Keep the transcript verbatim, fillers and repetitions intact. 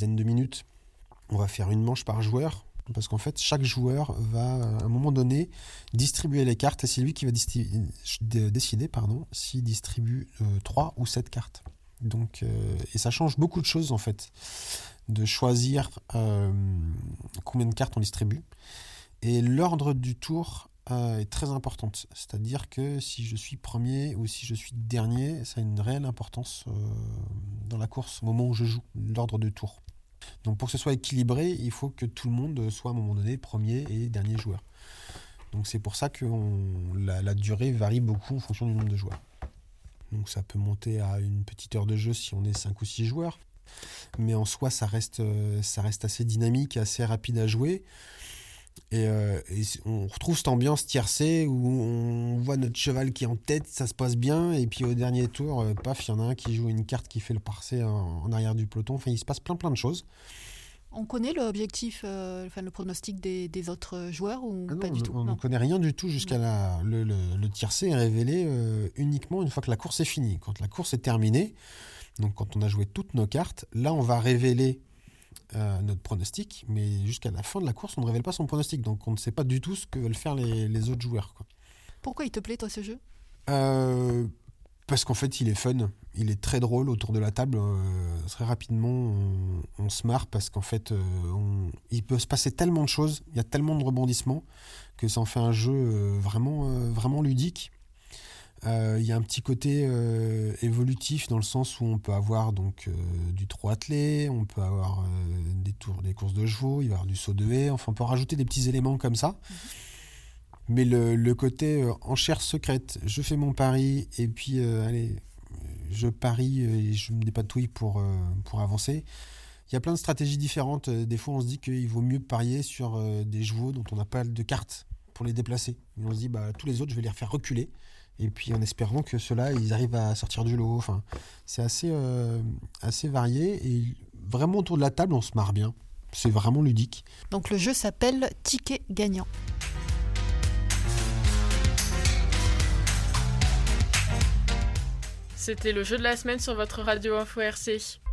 dizaine de minutes. On va faire une manche par joueur, parce qu'en fait, chaque joueur va, à un moment donné, distribuer les cartes, et c'est lui qui va disti- décider pardon, s'il distribue euh, trois ou sept cartes. Donc, euh, et ça change beaucoup de choses, en fait, de choisir euh, combien de cartes on distribue. Et l'ordre du tour euh, est très importante. C'est-à-dire que si je suis premier ou si je suis dernier, ça a une réelle importance euh, dans la course au moment où je joue, l'ordre du tour. Donc pour que ce soit équilibré, il faut que tout le monde soit à un moment donné premier et dernier joueur. Donc c'est pour ça que on, la, la durée varie beaucoup en fonction du nombre de joueurs. Donc ça peut monter à une petite heure de jeu si on est cinq ou six joueurs. Mais en soi, ça reste, ça reste assez dynamique, assez rapide à jouer. Et, euh, et on retrouve cette ambiance tiercée où on voit notre cheval qui est en tête, ça se passe bien, et puis au dernier tour, euh, paf, il y en a un qui joue une carte qui fait le parcé en, en arrière du peloton. Enfin, il se passe plein plein de choses. On connaît l'objectif, euh, enfin le pronostic des, des autres joueurs ou Ah non, pas du on, tout? On Non. ne connaît rien du tout jusqu'à la, le, le, le tiercé est révélé euh, uniquement une fois que la course est finie. Quand la course est terminée, donc quand on a joué toutes nos cartes, là on va révéler Euh, notre pronostic, mais jusqu'à la fin de la course, on ne révèle pas son pronostic, donc on ne sait pas du tout ce que veulent faire les, les autres joueurs, quoi. Pourquoi il te plaît, toi, ce jeu? euh, Parce qu'en fait, il est fun, il est très drôle autour de la table. Euh, très rapidement, on, on se marre parce qu'en fait, euh, on, il peut se passer tellement de choses, il y a tellement de rebondissements que ça en fait un jeu euh, vraiment, euh, vraiment ludique. Il euh, y a un petit côté euh, évolutif dans le sens où on peut avoir donc euh, du trot attelé, on peut avoir euh, des tours, des courses de chevaux, il va y avoir du saut de haie, enfin on peut rajouter des petits éléments comme ça. Mmh. Mais le, le côté euh, enchère secrète, je fais mon pari et puis euh, allez, je parie et je me dépatouille pour, euh, pour avancer. Il y a plein de stratégies différentes. Des fois on se dit qu'il vaut mieux parier sur euh, des chevaux dont on n'a pas de cartes pour les déplacer. Et on se dit bah tous les autres je vais les refaire reculer. Et puis en espérant que ceux-là, ils arrivent à sortir du lot. Enfin, c'est assez, euh, assez varié. Et vraiment autour de la table, on se marre bien. C'est vraiment ludique. Donc le jeu s'appelle Ticket Gagnant. C'était le jeu de la semaine sur votre radio Info R C.